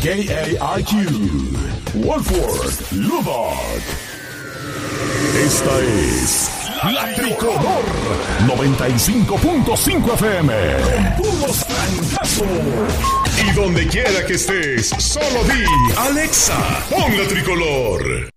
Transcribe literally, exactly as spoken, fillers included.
A I Q, Wolford Lubbock. Esta es La Tricolor noventa y cinco punto cinco F M. Con puros francazos. Y donde quiera que estés, solo di Alexa, pon La Tricolor.